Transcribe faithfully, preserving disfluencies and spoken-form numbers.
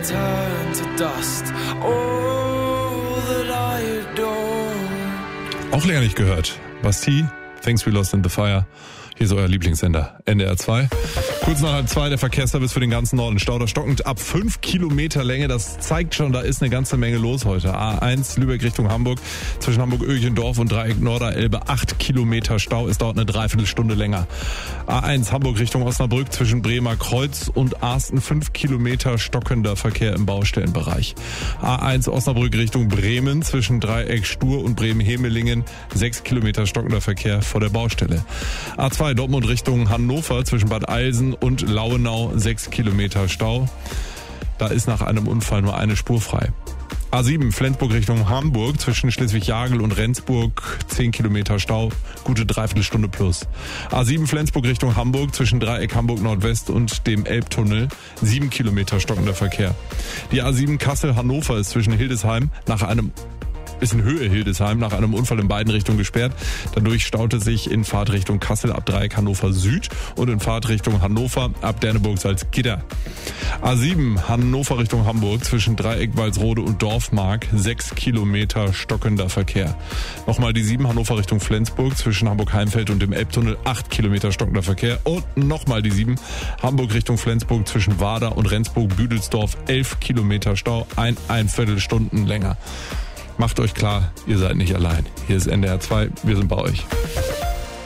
turn to dust. All that I adore. Auch länger nicht gehört. Bastille, Things We Lost in the Fire. Hier ist euer Lieblingssender, N D R zwei. Kurz nach halb zwei, der Verkehrsservice für den ganzen Norden. Stau da stockend ab fünf Kilometer Länge. Das zeigt schon, da ist eine ganze Menge los heute. A eins, Lübeck Richtung Hamburg. Zwischen Hamburg-Öchendorf und Dreieck Norderelbe acht Kilometer Stau. Es dauert eine Dreiviertelstunde länger. A eins, Hamburg Richtung Osnabrück. Zwischen Bremer Kreuz und Arsten fünf Kilometer stockender Verkehr im Baustellenbereich. A eins, Osnabrück Richtung Bremen. Zwischen Dreieck Stur und Bremen-Hemelingen sechs Kilometer stockender Verkehr vor der Baustelle. A zwei, Dortmund Richtung Hannover. Zwischen Bad Eilsen und Lauenau sechs Kilometer Stau. Da ist nach einem Unfall nur eine Spur frei. A sieben, Flensburg Richtung Hamburg, zwischen Schleswig-Jagel und Rendsburg zehn Kilometer Stau, gute Dreiviertelstunde plus. A sieben, Flensburg Richtung Hamburg, zwischen Dreieck Hamburg Nordwest und dem Elbtunnel sieben Kilometer stockender Verkehr. Die A sieben Kassel-Hannover ist zwischen Hildesheim nach einem ist in Höhe Hildesheim nach einem Unfall in beiden Richtungen gesperrt. Dadurch staute sich in Fahrtrichtung Kassel ab Dreieck Hannover Süd und in Fahrtrichtung Hannover ab Derneburg-Salzgitter. A sieben Hannover Richtung Hamburg zwischen Dreieck Walsrode und Dorfmark sechs Kilometer stockender Verkehr. Nochmal die sieben Hannover Richtung Flensburg zwischen Hamburg-Heimfeld und dem Elbtunnel acht Kilometer stockender Verkehr. Und nochmal die sieben Hamburg Richtung Flensburg zwischen Wader und Rendsburg-Büdelsdorf elf Kilometer Stau, ein ein Viertelstunden länger. Macht euch klar, ihr seid nicht allein. Hier ist N D R zwei, wir sind bei euch.